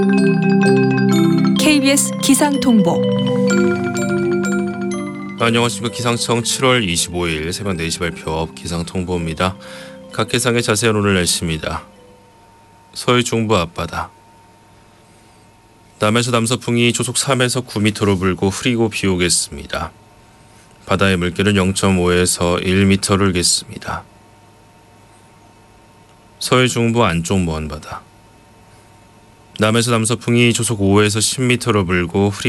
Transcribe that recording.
KBS 기상통보. 안녕하십니까. 기상청 7월 25일 새벽 4시 발표 기상통보입니다. 각 해상의 자세한 오늘 날씨입니다. 서해 중부 앞바다. 남에서 남서풍이 초속 3에서 9m로 불고 흐리고 비 오겠습니다. 바다의 물결은 0.5에서 1m를 겠습니다. 서해 중부 안쪽 먼바다. 남에서 남서풍이 초속 5에서 10m로 불고 흐리고